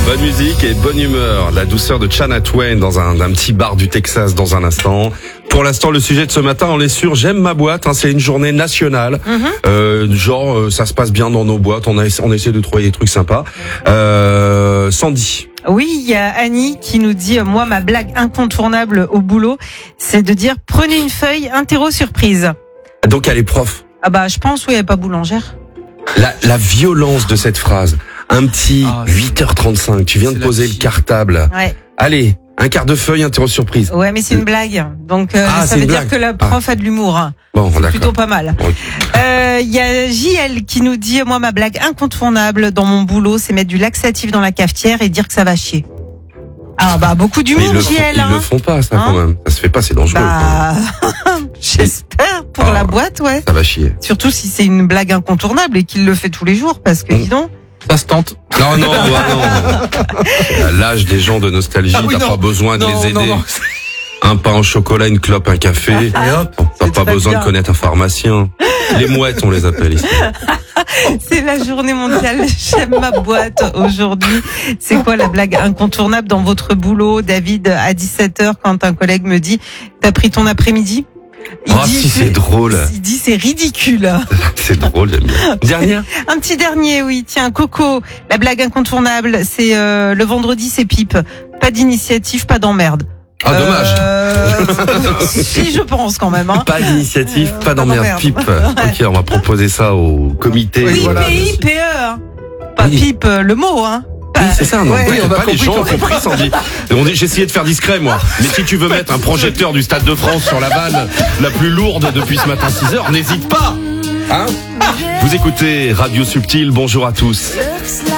Bonne musique et bonne humeur. La douceur de Shania Twain dans un petit bar du Texas dans un instant. Pour l'instant, le sujet de ce matin, on est sur J'aime ma boîte. C'est une journée nationale. Ça se passe bien dans nos boîtes. On essaie de trouver des trucs sympas. Sandy. Oui, il y a Annie qui nous dit, moi, ma blague incontournable au boulot, c'est de dire, prenez une feuille, interro surprise. Donc elle est prof. Ah bah, je pense, oui, elle n'est pas boulangère. La violence de cette phrase. Un petit 8h35, tu viens de poser le cartable. Ouais. Allez, un quart de feuille, interro surprise. Ouais, mais c'est une blague. Donc, ça veut dire que la prof a de l'humour. Hein. Bon, d'accord. Plutôt pas mal. Il y a JL qui nous dit, moi, ma blague incontournable dans mon boulot, c'est mettre du laxatif dans la cafetière et dire que ça va chier. Ah, bah, beaucoup d'humour, JL. Ils le font pas, ça, quand même. Ça se fait pas, c'est dangereux. Bah, j'espère pour la boîte, ouais. Ça va chier. Surtout si c'est une blague incontournable et qu'il le fait tous les jours, parce que dis donc. Ça se tente. Non. À l'âge des gens de nostalgie, t'as pas besoin de les aider. Un pain au chocolat, une clope, un café. Et hop, t'as pas besoin de connaître un pharmacien. Les mouettes, on les appelle ici. C'est la journée mondiale J'aime ma boîte aujourd'hui. C'est quoi la blague incontournable dans votre boulot, David, à 17h, quand un collègue me dit, t'as pris ton après-midi? C'est drôle. Il dit c'est ridicule. C'est drôle, j'aime bien. Dernière? Un petit dernier, oui. Tiens, Coco, la blague incontournable, c'est le vendredi, c'est pipe. Pas d'initiative, pas d'emmerde. Ah, dommage. Si, je pense quand même. Hein. Pas d'initiative, pas d'emmerde. Pipe. Ok, on va proposer ça au comité. Oui, voilà. PIPE. Pas pipe, le mot, hein. Oui, c'est ça, non. Oui, on a pas les compris, gens ont compris, Sandy. J'ai essayé de faire discret, moi. Mais si tu veux mettre un projecteur du Stade de France sur la vanne la plus lourde depuis ce matin 6h, n'hésite pas. Hein? Vous écoutez Radio Subtil, bonjour à tous.